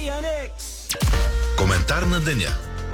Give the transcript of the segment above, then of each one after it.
Коментар на деня.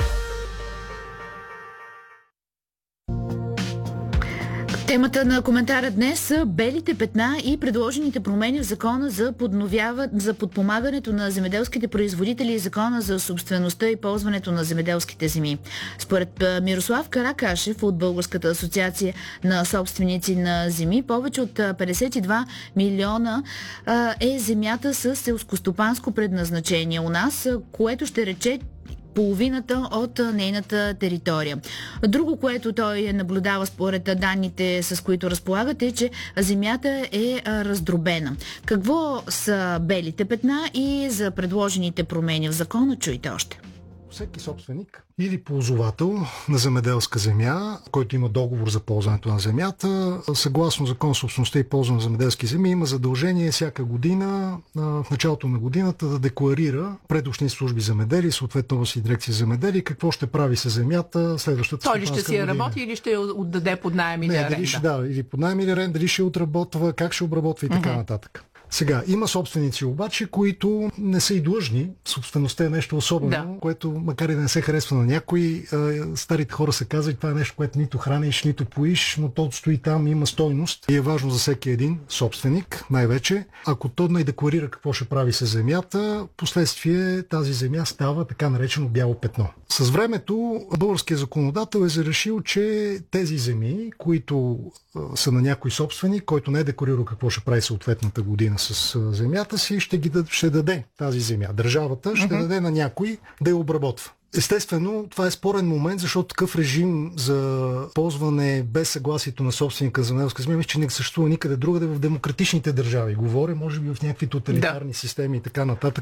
Темата на коментара днес са белите петна и предложените промени в закона за подпомагането на земеделските производители и закона за собствеността и ползването на земеделските земи. Според Мирослав Каракашев от Българската асоциация на собственици на земи, повече от 52 милиона е земята с селскостопанско предназначение у нас, което ще рече половината от нейната територия. Друго, което той наблюдава според данните, с които разполагат, е, че земята е раздробена. Какво са белите петна и за предложените промени в закона чуйте още. Всеки собственик или ползвател на земеделска земя, който има договор за ползването на земята, съгласно закон за собствеността и ползване на земеделски земи, има задължение всяка година, в началото на годината, да декларира пред общински служби земеделие, съответно областни дирекции земеделие, какво ще прави с земята следващата той ли ще си я работи или ще я отдаде под наем или аренда? Или под наем или аренда, дали ще отработва, как ще обработва и така нататък. Сега, има собственици обаче, които не са и длъжни. Собствеността е нещо особено, което, макар и да не се харесва на някои, старите хора се казват, това е нещо, което нито храниш, нито поиш, но то стои там, има стойност и е важно за всеки един собственик, най-вече. Ако то не декларира какво ще прави с земята, последствие тази земя става така наречено бяло петно. С времето българският законодател е зарешил, че тези земи, които са на някой собственик, който не е декларирал какво ще прави съответната година с земята си, ще даде тази земя. Държавата ще даде на някой да я обработва. Естествено, това е спорен момент, защото такъв режим за ползване без съгласието на собственика за земеделска земя, че не съществува никъде другаде в демократичните държави. Говоря, може би в някакви тоталитарни системи и така нататък.